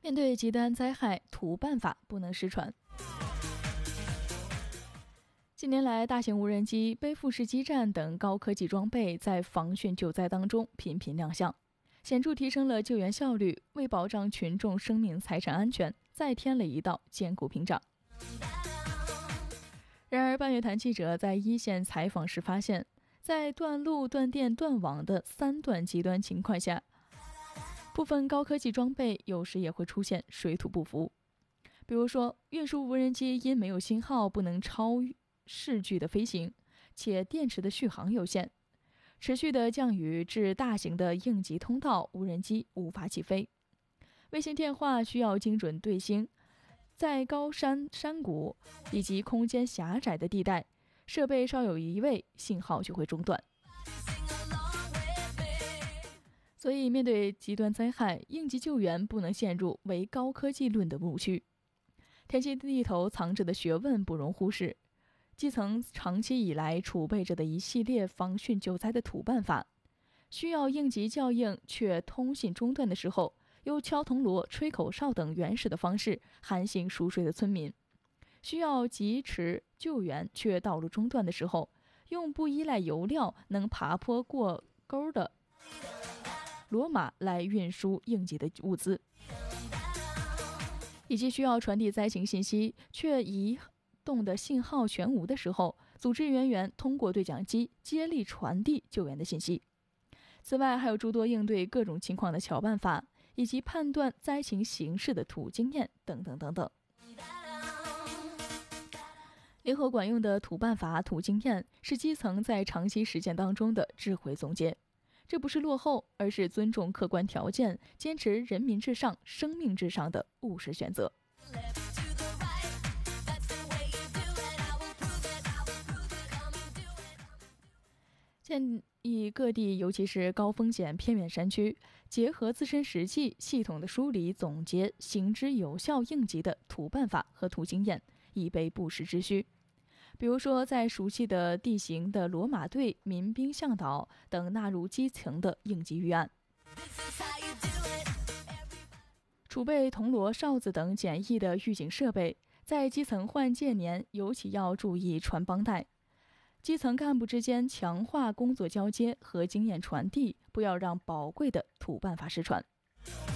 面对极端灾害，土办法不能失传。近年来，大型无人机、背负式基站等高科技装备在防汛救灾当中频频亮相，显著提升了救援效率，为保障群众生命财产安全再添了一道坚固屏障。然而，半月谈记者在一线采访时发现，在断路、断电、断网的三断极端情况下，部分高科技装备有时也会出现水土不服。比如说，运输无人机因没有信号不能超视距的飞行，且电池的续航有限，持续的降雨致大型的应急通道无人机无法起飞。卫星电话需要精准对星，在高山山谷以及空间狭窄的地带，设备稍有移位，信号就会中断。所以面对极端灾害，应急救援不能陷入唯高科技论的误区。天气地头藏着的学问不容忽视，基层长期以来储备着的一系列防汛救灾的土办法，需要应急效应却通信中断的时候，用敲铜锣、吹口哨等原始的方式喊醒熟睡的村民；需要及时救援却道路中断的时候，用不依赖油料、能爬坡过沟的骡马来运输应急的物资，以及需要传递灾情信息却移动的信号全无的时候，组织人员通过对讲机接力传递救援的信息。此外，还有诸多应对各种情况的巧办法，以及判断灾情形势的土经验等等等等。灵活管用的土办法、土经验是基层在长期实践当中的智慧总结。这不是落后，而是尊重客观条件，坚持人民至上、生命至上的务实选择。建议各地，尤其是高风险偏远山区，结合自身实际，系统的梳理总结行之有效应急的土办法和土经验，以备不时之需。比如说，在熟悉的地形的骡马队、民兵向导等纳入基层的应急预案，储备铜锣、哨子等简易的预警设备。在基层换届年，尤其要注意传帮带，基层干部之间强化工作交接和经验传递，不要让宝贵的土办法失传。